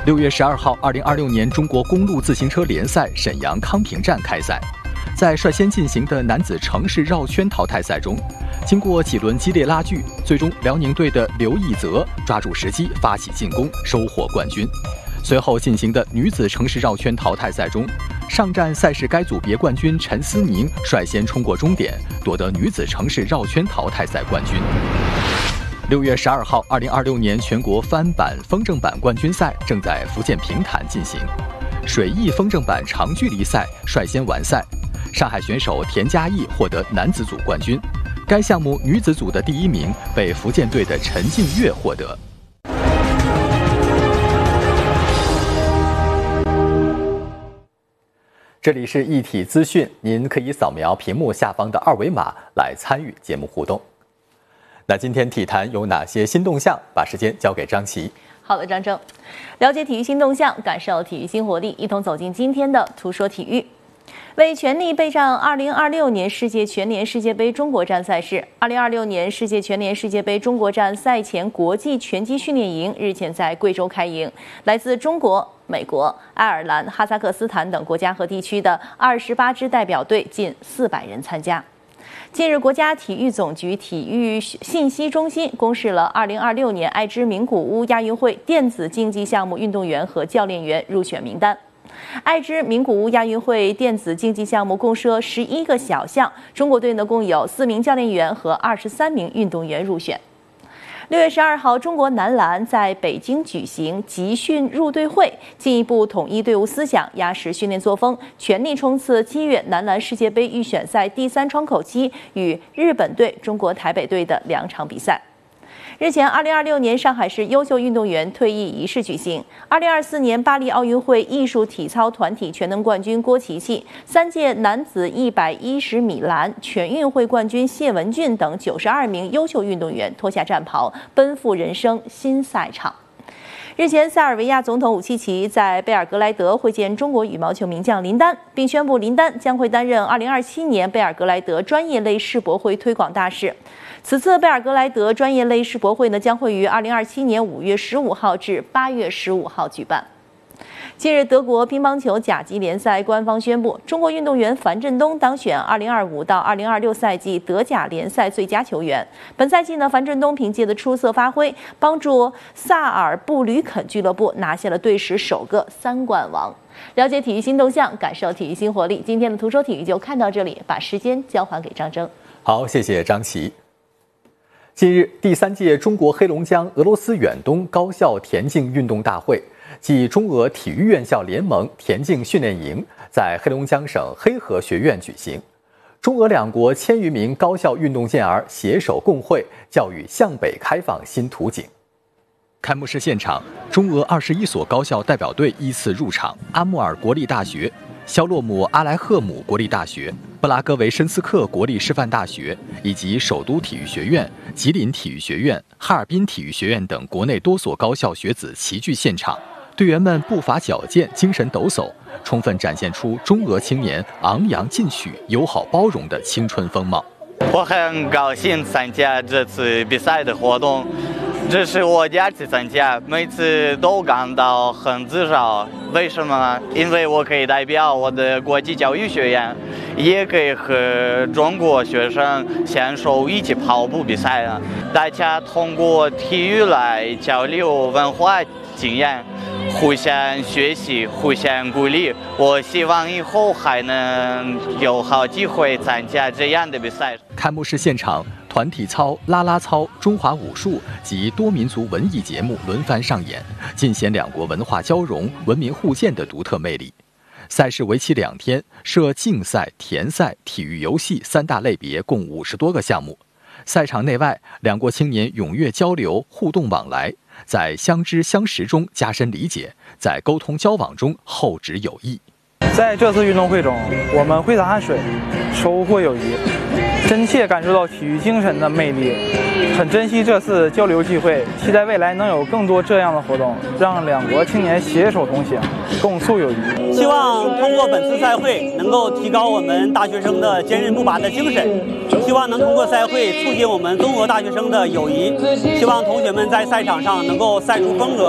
6月12号，2026年中国公路自行车联赛沈阳康平站开赛。在率先进行的男子城市绕圈淘汰赛中，经过几轮激烈拉锯，最终辽宁队的刘义泽抓住时机发起进攻，收获冠军。随后进行的女子城市绕圈淘汰赛中，上站赛事该组别冠军陈思宁率先冲过终点，夺得女子城市绕圈淘汰赛冠军。6月12号，2026年全国翻板风筝板冠军赛正在福建平潭进行，水翼风筝板长距离赛率先完赛，上海选手田嘉毅获得男子组冠军，该项目女子组的第1名被福建队的陈静月获得。这里是一体资讯，您可以扫描屏幕下方的2维码来参与节目互动。那今天体坛有哪些新动向？把时间交给张琪。 好的，张正，了解体育新动向，感受体育新活力，一同走进今天的图说体育。为全力备战2026年世界全联世界杯中国站赛事，2026年世界全联世界杯中国站赛前国际拳击训练营日前在贵州开营，来自中国、美国、爱尔兰、哈萨克斯坦等国家和地区的28支代表队近400人参加。近日，国家体育总局体育信息中心公示了2026年爱知名古屋亚运会电子竞技项目运动员和教练员入选名单。爱知名古屋亚运会电子竞技项目共设11个小项，中国队呢共有4名教练员和23名运动员入选。6月12号，中国男篮在北京举行集训入队会，进一步统一队伍思想，压实训练作风，全力冲刺7月男篮世界杯预选赛第3窗口期与日本队、中国台北队的2场比赛。日前，2026年上海市优秀运动员退役仪式举行。2024年巴黎奥运会艺术体操团体全能冠军郭琪琪、3届男子110米栏全运会冠军谢文俊等92名优秀运动员脱下战袍，奔赴人生新赛场。日前，塞尔维亚总统武契奇在贝尔格莱德会见中国羽毛球名将林丹，并宣布林丹将会担任2027年贝尔格莱德专业类世博会推广大使。此次贝尔格莱德专业类世博会将会于2027年5月15号至8月15号举办。近日，德国乒乓球甲级联赛官方宣布，中国运动员樊振东当选2025到2026赛季德甲联赛最佳球员。本赛季樊振东凭借的出色发挥，帮助萨尔布吕肯俱乐部拿下了队史首个3冠王。了解体育新动向，感受体育新活力。今天的图说体育就看到这里，把时间交还给张征。 好，谢谢张琪。近日，第3届中国黑龙江俄罗斯远东高校田径运动大会暨中俄体育院校联盟田径训练营在黑龙江省黑河学院举行，中俄2国1000余名高校运动健儿携手共绘教育向北开放新图景。开幕式现场，中俄21所高校代表队依次入场，阿穆尔国立大学、肖洛姆阿莱赫姆国立大学、布拉戈维申斯克国立师范大学以及首都体育学院、吉林体育学院、哈尔滨体育学院等国内多所高校学子齐聚现场，队员们步伐矫健，精神抖擞，充分展现出中俄青年昂扬进取、友好包容的青春风貌。 我很高兴参加这次比赛的活动，这是我第2次参加，每次都感到很自豪。为什么呢？因为我可以代表我的国际教育学院，也可以和中国学生选手一起跑步比赛了。大家通过体育来交流文化经验，互相学习，互相鼓励。我希望以后还能有好机会参加这样的比赛。 开幕式现场，团体操、啦啦操、中华武术及多民族文艺节目轮番上演，尽显2国文化交融、文明互鉴的独特魅力。赛事为期2天，设竞赛、田赛、体育游戏3大类别，共50多个项目。赛场内外，2国青年踊跃交流、互动往来，在相知相识中加深理解，在沟通交往中厚植友谊。 在这次运动会中，我们挥洒汗水，收获友谊，真切感受到体育精神的魅力，很珍惜这次交流机会，期待未来能有更多这样的活动，让2国青年携手同行，共促友谊。 希望通过本次赛会能够提高我们大学生的坚韧不拔的精神，希望能通过赛会促进我们中俄大学生的友谊，希望同学们在赛场上能够赛出风格。